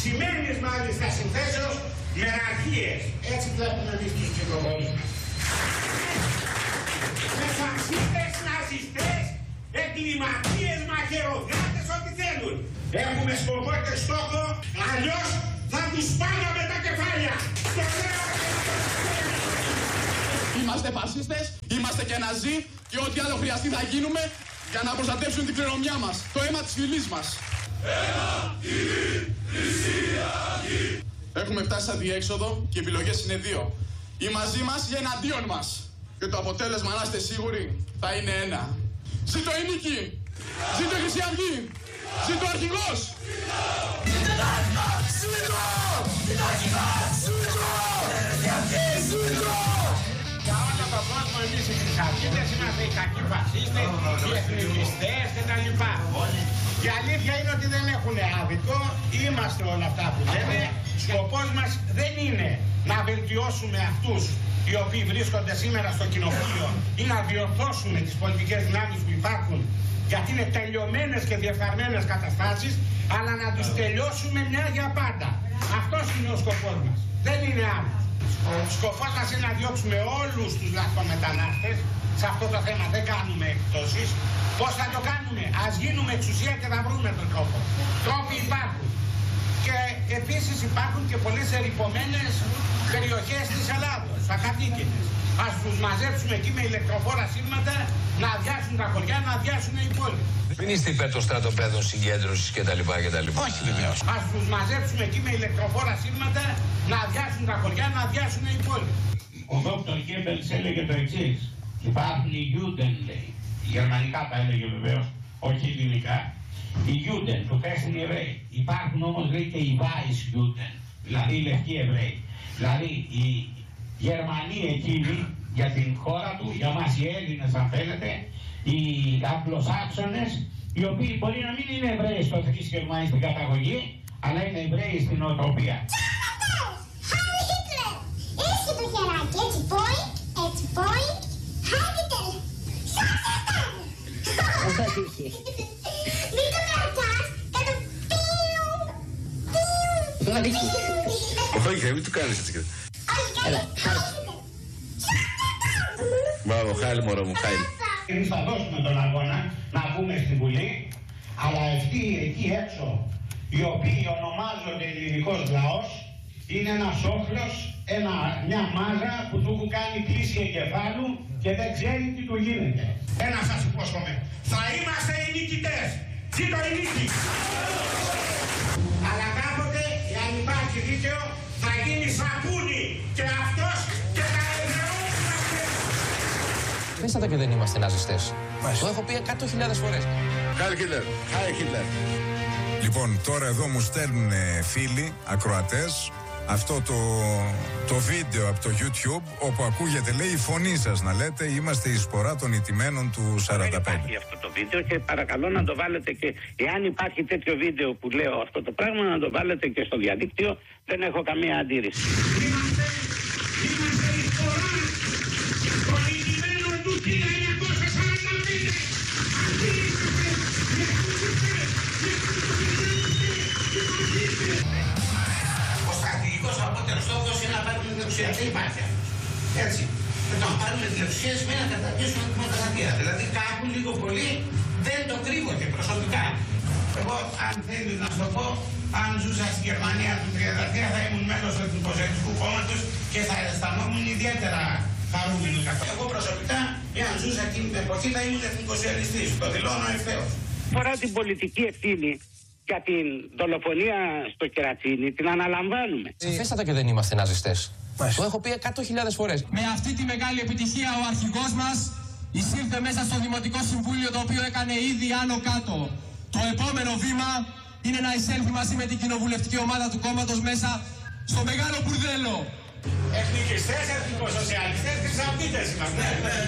αυξημένης μάλιστα συνθέσεως μεραρχίες. Έτσι βλέπουμε εμείς τους ψυχολόγους μας. Με φασίστες, ναζιστές, εγκληματίες, μαχαιροδράτες, ό,τι θέλουν. Έχουμε σκοπό και στόχο, αλλιώς θα τους πάρω με τα κεφάλια. Είμαστε φασίστες, είμαστε και ναζί και ό,τι άλλο χρειαστεί θα γίνουμε για να προστατεύσουν την κληρονομιά μας, το αίμα της φυλής μας. Ένα, τιμή, θυσία, γη. Έχουμε φτάσει σε αδιέξοδο και οι επιλογές είναι δύο. Ή μαζί μας ή εναντίον μας. Και το αποτέλεσμα, να είστε σίγουροι, θα είναι ένα. Ζήτω η νίκη! Ζήτω η Χρυσή Αυγή! Ζήτω ο αρχηγός! Για όλο τον κόσμο εμείς οι Χρυσαυγίτες είμαστε οι κακοί φασίστες, οι εθνικιστές κτλ. Η αλήθεια είναι ότι δεν έχουν άδικο, είμαστε όλα αυτά που λένε. Σκοπός μας δεν είναι να βελτιώσουμε αυτούς οι οποίοι βρίσκονται σήμερα στο κοινοβούλιο ή να διορθώσουμε τις πολιτικές δυνάμεις που υπάρχουν, γιατί είναι τελειωμένες και διεφθαρμένες καταστάσεις, αλλά να τους τελειώσουμε μια για πάντα. Αυτός είναι ο σκοπός μας. Δεν είναι άλλο. Ο σκοπός μας είναι να διώξουμε όλους τους λαθρομετανάστες. Σε αυτό το θέμα δεν κάνουμε εκπτώσεις. Πώς θα το κάνουμε? Ας γίνουμε εξουσία και θα βρούμε τον τρόπο. Τρόποι υπάρχουν. Και επίσης υπάρχουν και πολλές ερειπωμένες περιοχές της Ελλάδος, ακατοίκητες. Ας τους μαζέψουμε εκεί με ηλεκτροφόρα σύρματα, να αδειάσουν τα χωριά, να αδειάσουν οι πόλεις. Μην είστε υπέρ των στρατοπέδων συγκέντρωσης κτλ. Όχι βεβαίως. Ας τους μαζέψουμε εκεί με ηλεκτροφόρα σύρματα, να αδειάσουν τα χωριά, να αδειάσουν οι πόλεις. Ο Δόκτωρ Γκέμπελς έλεγε το εξής. Υπάρχουν οι Juden, λέει. Γερμανικά τα έλεγε βεβαίως, όχι ελληνικά. Οι Juden, του θέσουν οι Εβραίοι. Υπάρχουν όμως, λέει, και οι Weissjuden, δηλαδή οι λευκοί Εβραίοι. Δηλαδή οι Γερμανοί εκείνοι για την χώρα του, για μας οι Έλληνες αν θέλετε, οι Αγγλοσάξονες, οι οποίοι μπορεί να μην είναι Εβραίοι στο θρήσκευμα ή στην καταγωγή, αλλά είναι Εβραίοι στην νοοτροπία. Έτσι το χεράκι, έτσι πόη, Χάιντελ, μην το κρατάς, θα το πίου. Όχι, μην το κάνεις έτσι. Μπράβο, χάλι μωρό μου, χάλι. Εμείς θα δώσουμε τον αγώνα να βγούμε στη Βουλή, αλλά αυτοί εκεί έξω, οι οποίοι ονομάζονται ελληνικός λαός, είναι ένας όχλος, μια μάζα που του έχουν κάνει κλίση εγκεφάλου και δεν ξέρει τι του γίνεται. Ένα σας υπόσχομαι, θα είμαστε οι νικητές. Ζήτω η νίκη. Αλλά κάποτε, αν υπάρχει δίκαιο, θα γίνει σαπούνι και αυτός και τα εδραιώσουμε. Πέσατε και δεν είμαστε ναζιστές. Το έχω πει 100.000 φορές. Χάλι Χίτλερ. Λοιπόν, τώρα εδώ μου στέλνουν φίλοι, ακροατές, αυτό το βίντεο από το YouTube, όπου ακούγεται, λέει, η φωνή σας να λέτε είμαστε η σπορά των ηττημένων του 45. Υπάρχει αυτό το βίντεο και παρακαλώ να το βάλετε και εάν υπάρχει τέτοιο βίντεο που λέω αυτό το πράγμα, να το βάλετε και στο διαδίκτυο, δεν έχω καμία αντίρρηση. Είμαστε η σπορά των ηττημένων του 1945. Ο στρατηγικός απότερος στόχος είναι να πάρουμε την εξουσία. Δεν υπάρχει αυτό. Έτσι. Με το να πάρουμε την εξουσία σημαίνει να καταργήσουμε τη δημοκρατία. Δηλαδή κάπου λίγο πολύ δεν το κρύβω και προσωπικά. Εγώ, αν θέλει να σου το πω, αν ζούσα στη Γερμανία του 1933 θα ήμουν μέλος του Εθνικοσοσιαλιστικού Κόμματος και θα αισθανόμουν ιδιαίτερα χαρούμενο. Εγώ προσωπικά, εάν ζούσα εκείνη την εποχή, θα ήμουν εθνικοσοσιαλιστής. Το δηλώνω ευθέως. Φορά την πολιτική ευθύνη για την δολοφονία στο Κερατσίνι, την αναλαμβάνουμε. Σαφέστατα και δεν είμαστε ναζιστές. Το έχω πει 100.000 φορές. Με αυτή τη μεγάλη επιτυχία ο αρχηγός μας εισήλθε μέσα στο Δημοτικό Συμβούλιο, το οποίο έκανε ήδη άνω κάτω. Το επόμενο βήμα είναι να εισέλθει μαζί με την κοινοβουλευτική ομάδα του κόμματος μέσα στο μεγάλο μπουρδέλο. Εθνικιστές, εθνικοσοσιαλιστές, χρυσαυγίτες είμαστε.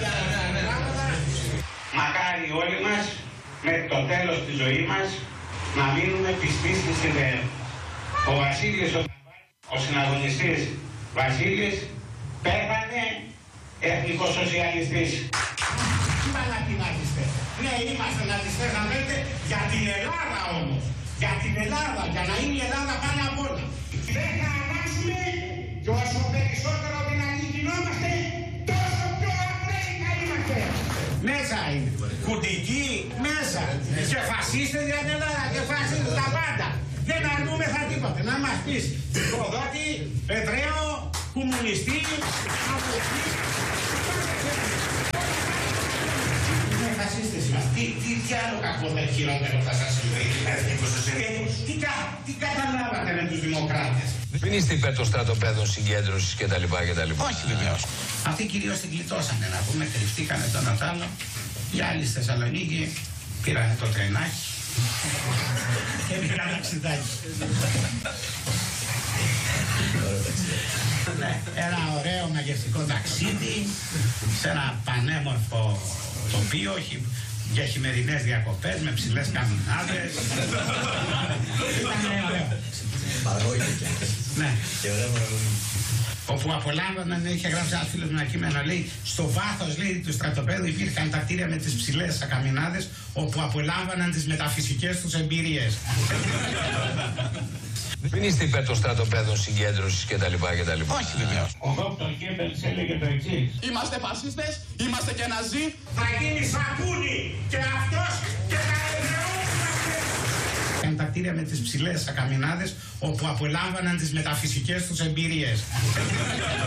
Μακάρι όλοι μας με το τέλος της ζωής μας να μείνουμε πιστοί στις ιδέες. Ο Βασίλης ο συναγωνιστής Βασίλης πέθανε εθνικοσοσιαλιστής. Τι μαλακοί ναζιστές. Ναι, είμαστε ναζιστές να λέτε για την Ελλάδα όμως. για την Ελλάδα, για να είναι η Ελλάδα πάνω απ' όλα. Δεν θα αλλάξουμε και όσο περισσότερο δυνατοί γινόμαστε, τόσο πιο ακραίοι θα είμαστε. Μέσα είναι. Κουντικοί μέσα. Και φασίστες για την Ελλάδα και φασίστες τα πάντα. Δεν αρνούμεθα τίποτε. Να μας πεις προδότη, Εβραίο, κομμουνιστή, αυλιστή. Είναι φασίστες είμαστε. Τι άλλο κακό με χειρότερο θα σας συμβεί. Τι καταλάβατε με τους δημοκράτες. Μην είστε υπέρ των στρατοπέδων συγκέντρωσης κτλ. Όχι βεβαίως. Αυτοί κυρίως την γλιτώσανε να πούμε, κρυφτήκανε τον Ατάλο. Οι άλλοι στη Θεσσαλονίκη πήρανε το τρενάκι και πήγαν ταξιδάκι. Ένα ωραίο μαγευτικό ταξίδι σε ένα πανέμορφο τοπίο για χειμερινές διακοπές με ψηλές καμινάδες. Ήταν ωραίο. Ναι. Όπου απολάμβαναν, είχε γράψει ένας φίλος μου ένα κείμενο, λέει, στο βάθος, λέει, του στρατοπέδου υπήρχαν τα κτίρια με τις ψηλές ακαμινάδες, όπου απολάμβαναν τις μεταφυσικές τους εμπειρίες. Μην είστε υπέρ των στρατοπέδων συγκέντρωσης κτλ. Όχι βεβαίως. Ο Δόκτωρ Γκέμπελς έλεγε το εξής. Είμαστε φασίστες, είμαστε και ναζί. Θα γίνει σαπούνι και αυτός και τα τα κτίρια με τις ψηλές ακαμινάδες, όπου απολάμβαναν τις μεταφυσικές τους εμπειρίες.